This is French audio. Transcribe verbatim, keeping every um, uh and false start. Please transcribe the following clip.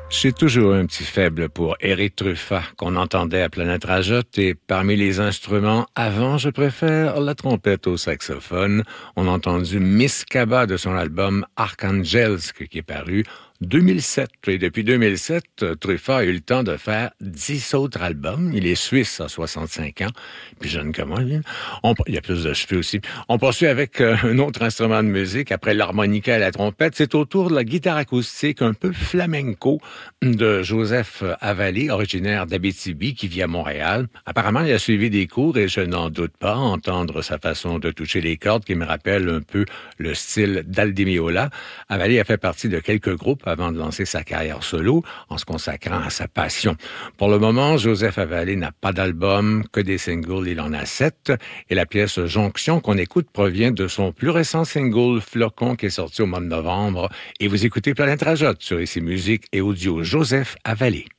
J'ai toujours un petit faible pour Éric Truffat, qu'on entendait à Planète Rajotte, et parmi les instruments, avant, je préfère la trompette au saxophone. On a entendu Miss Kaba de son album Archangelsk, qui est paru deux mille sept. Et depuis deux mille sept, Truffat a eu le temps de faire dix autres albums. Il est suisse à soixante-cinq ans, puis jeune que moi, lui. On, il y a plus de cheveux aussi. On poursuit avec euh, un autre instrument de musique. Après l'harmonica et la trompette, c'est au tour de la guitare acoustique un peu flamenco de Joseph Avalé, originaire d'Abitibi, qui vit à Montréal. Apparemment, il a suivi des cours et je n'en doute pas, entendre sa façon de toucher les cordes qui me rappelle un peu le style d'Aldi Meola. Avalé a fait partie de quelques groupes avant de lancer sa carrière solo en se consacrant à sa passion. Pour le moment, Joseph Avalé n'a pas d'album, que des singles, il en a sept. Et la pièce Jonction qu'on écoute provient de son plus récent single Flocon qui est sorti au mois de novembre. Et vous écoutez Planète Rajotte sur Ici Musique et Audio Joseph Avalé.